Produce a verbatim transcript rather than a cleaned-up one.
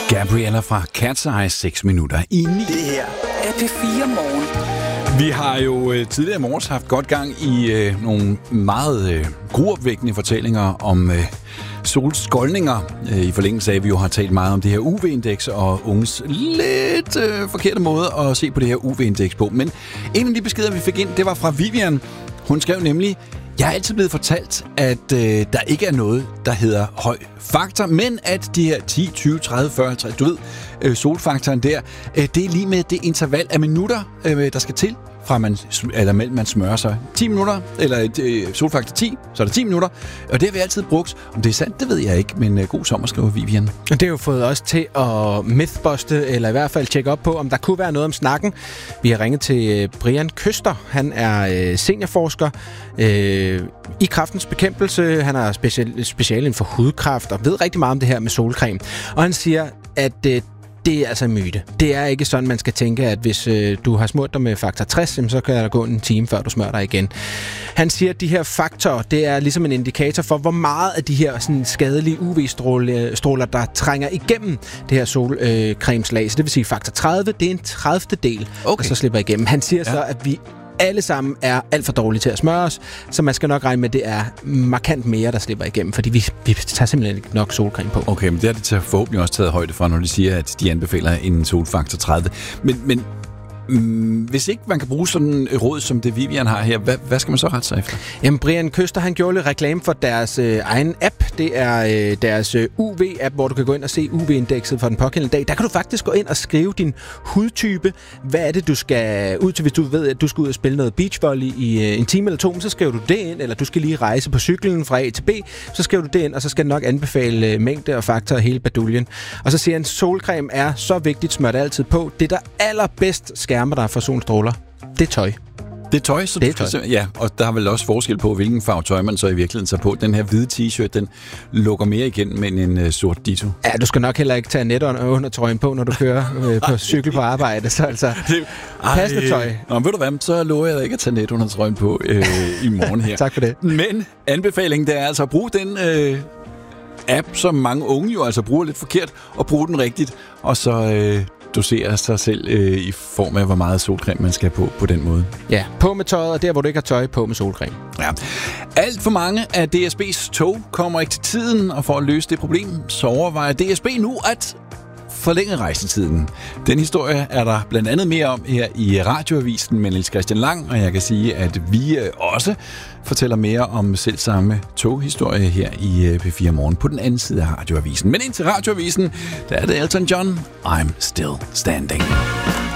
Gabriella fra Cat's Eyes, seks minutter i ni. Det her er P fire Morgen. Vi har jo øh, tidligere i morges haft godt gang i øh, nogle meget øh, gruopvækkende fortællinger om øh, solskoldninger. Øh, I forlængelse af, at vi jo har talt meget om det her U V-indeks og unges lidt øh, forkerte måde at se på det her U V-indeks på. Men en af de beskeder, vi fik ind, det var fra Vivian. Hun skrev nemlig: jeg er altid blevet fortalt, at øh, der ikke er noget, der hedder høj faktor, men at de her ti, tyve, tredive, fyrre, halvtreds, du ved, øh, solfaktoren der, øh, det er lige med det interval af minutter, øh, der skal til, fra man, eller mellem man smører sig. ti minutter, eller øh, solfaktor ti, så er det ti minutter, og det har vi altid brugt. Om det er sandt, det ved jeg ikke, men øh, god sommer, skriver Vivian. Det har jo fået os til at mythbuste, eller i hvert fald tjekke op på, om der kunne være noget om snakken. Vi har ringet til Brian Køster. Han er øh, seniorforsker øh, i kræftens bekæmpelse. Han er special, special inden for hudkræft og ved rigtig meget om det her med solcreme. Og han siger, at øh, det er altså en myte. Det er ikke sådan, man skal tænke, at hvis øh, du har smurt dig med faktor tres, så kan der gå en time, før du smører dig igen. Han siger, at de her faktorer, det er ligesom en indikator for, hvor meget af de her sådan, skadelige U V-stråler, der trænger igennem det her solcremeslag. Øh, så det vil sige, faktor tredive, det er en tredivte del, okay, der så slipper igennem. Han siger ja. så, at vi alle sammen er alt for dårlige til at smøre os, så man skal nok regne med, at det er markant mere, der slipper igennem, fordi vi, vi tager simpelthen ikke nok solcreme på. Okay, men det har de til forhåbentlig også taget højde for, når de siger, at de anbefaler en solfaktor tredive. Men, men mm, hvis ikke man kan bruge sådan en råd, som det Vivian har her, hvad, hvad skal man så rette sig efter? Jamen, Brian Køster, han gjorde lidt reklame for deres øh, egen app. Det er øh, deres øh, U V-app, hvor du kan gå ind og se U V-indekset for den pågældende dag. Der kan du faktisk gå ind og skrive din hudtype. Hvad er det, du skal ud til, hvis du ved, at du skal ud og spille noget beachvolley i øh, en time eller to, så skriver du det ind, eller du skal lige rejse på cyklen fra A til B, så skriver du det ind, og så skal den nok anbefale øh, mængde og faktor og hele baduljen. Og så siger han, solcreme er så vigtigt, smør det altid på. Det, der allerbedst skærmer dig for solstråler, det er tøj. Det er tøj, så det er du skal tøj. Ja, og der er vel også forskel på, hvilken farve tøj man så i virkeligheden tager på. Den her hvide t-shirt, den lukker mere igen med en uh, sort ditto. Ja, du skal nok heller ikke tage net under trøjen på, når du kører øh, på cykel på arbejde. Så altså, passende tøj. Nå, ved du hvad, så lover jeg dig ikke at tage net under trøjen på øh, i morgen her. Tak for det. Men anbefalingen, det er altså at bruge den øh, app, som mange unge jo altså bruger lidt forkert, og bruge den rigtigt, og så Øh, dosere sig selv øh, i form af, hvor meget solcreme man skal have på på den måde. Ja, på med tøjet, og der, hvor du ikke har tøj, på med solcreme. Ja. Alt for mange af D S B's tog kommer ikke til tiden, og for at løse det problem, så overvejer D S B nu at forlænge rejsetiden. Den historie er der blandt andet mere om her i Radioavisen med Niels Christian Lang, og jeg kan sige, at vi også fortæller mere om selvsamme toghistorie her i P fire Morgen på den anden side af Radioavisen. Men indtil Radioavisen, der er det Elton John, I'm Still Standing.